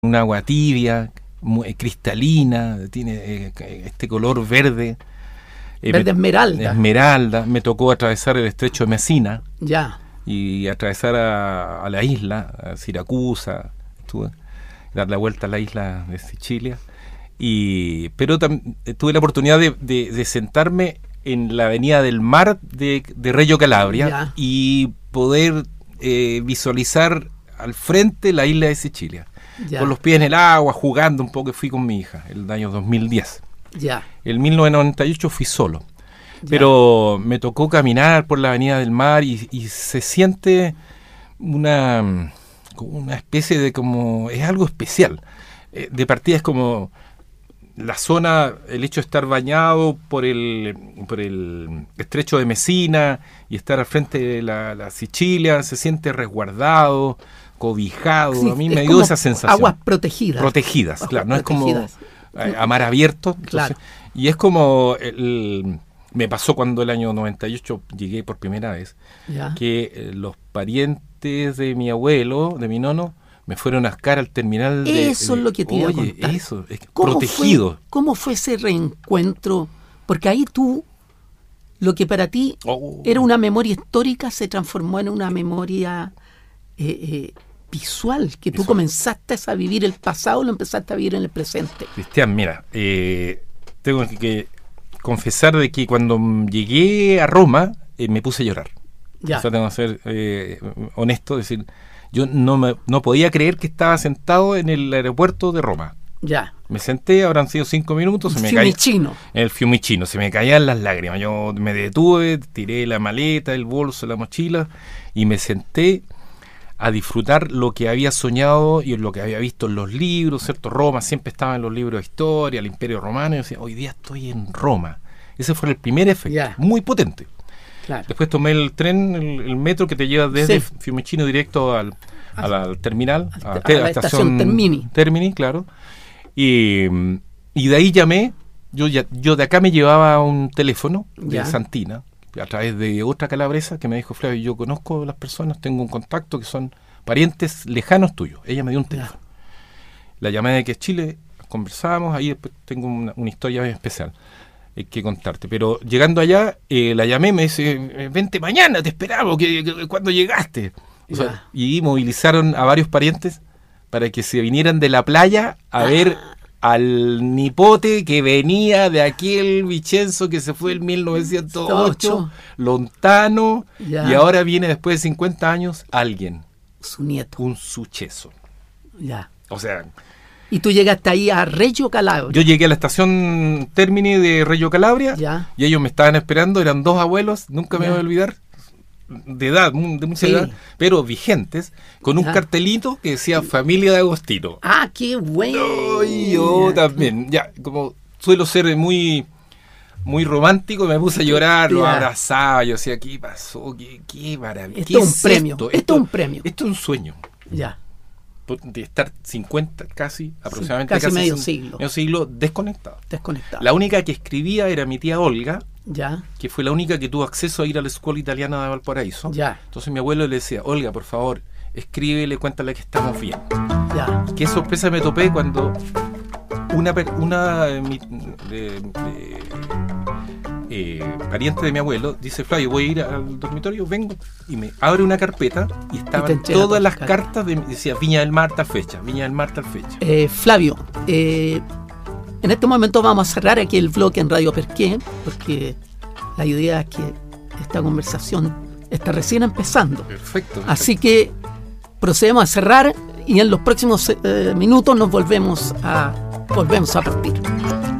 un agua tibia, muy cristalina, tiene este color verde. Verde esmeralda. Esmeralda. Me tocó atravesar el estrecho de Messina. Ya. Y atravesar a la isla, a Siracusa, dar la vuelta a la isla de Sicilia. Pero tuve la oportunidad de sentarme en la avenida del mar de Reggio Calabria, ya, y poder visualizar al frente la isla de Sicilia. Ya. Con los pies en el agua, jugando un poco. Fui con mi hija el año 2010. Ya. En 1998 fui solo. Ya. Pero me tocó caminar por la avenida del mar y se siente una especie de como... Es algo especial. De partida es como la zona, el hecho de estar bañado por el estrecho de Messina y estar al frente de la Sicilia, se siente resguardado, cobijado. Sí, a mí me dio esa sensación. Aguas protegidas. Protegidas, claro. No es como a mar abierto. Entonces, claro. Y es como... me pasó cuando el año 98 llegué por primera vez, ya, que los parientes de mi abuelo, de mi nono, me fueron a buscar al terminal. Eso es lo que te iba a contar. Eso, es protegido. ¿Cómo fue ese reencuentro? Porque ahí tú, lo que para ti era una memoria histórica, se transformó en una memoria visual, que tú comenzaste a vivir el pasado, lo empezaste a vivir en el presente. Cristian, mira, tengo que confesar de que cuando llegué a Roma me puse a llorar. Ya. O sea, tengo que ser honesto, decir, yo no podía creer que estaba sentado en el aeropuerto de Roma. Ya. Me senté, habrán sido 5 minutos, en el Fiumicino, se me caían las lágrimas. Yo me detuve, tiré la maleta, el bolso, la mochila y me senté a disfrutar lo que había soñado y lo que había visto en los libros, ¿cierto? Roma siempre estaba en los libros de historia, el Imperio Romano, y yo decía, hoy día estoy en Roma. Ese fue el primer efecto, muy potente. Claro. Después tomé el tren, el metro que te lleva desde Fiumicino directo al terminal, a la estación Termini, claro. Y de ahí llamé, yo de acá me llevaba un teléfono de Santina, a través de otra calabresa que me dijo, Flavio, yo conozco a las personas, tengo un contacto que son parientes lejanos tuyos. Ella me dio un teléfono. La llamé de que es Chile, conversamos, ahí después tengo una historia bien especial que contarte. Pero llegando allá, la llamé, me dice, vente mañana, te esperamos, cuando llegaste. O sea, y movilizaron a varios parientes para que se vinieran de la playa a ver al nipote que venía de aquel Vicenzo que se fue en 1908, lontano, y ahora viene después de 50 años alguien, su nieto, un suceso. O sea, y tú llegaste ahí a Reggio Calabria. Yo llegué a la estación Termini de Reggio Calabria y ellos me estaban esperando, eran 2 abuelos, nunca me voy a olvidar, de mucha edad, pero vigentes, con un cartelito que decía Familia de Agostino. ¡Ah, qué bueno! Y yo también, como suelo ser muy romántico, me puse a llorar, lo abrazaba, yo decía, ¿qué pasó? ¿Qué maravilla? Esto es un premio. Esto es un premio. Esto es un sueño. De estar 50 aproximadamente casi medio siglo desconectado. La única que escribía era mi tía Olga, que fue la única que tuvo acceso a ir a la escuela italiana de Valparaíso. Entonces mi abuelo le decía, Olga, por favor, escríbele, cuéntale que estamos bien. Qué sorpresa me topé cuando una pariente de mi abuelo dice, Flavio, voy a ir al dormitorio, vengo, y me abre una carpeta y estaban todas las cartas decía Viña del Mar tal fecha, Viña del Mar tal fecha. Flavio, en este momento vamos a cerrar aquí el bloque en Radio Perqué, porque la idea es que esta conversación está recién empezando. Perfecto. Así que procedemos a cerrar y en los próximos minutos nos volvemos a partir.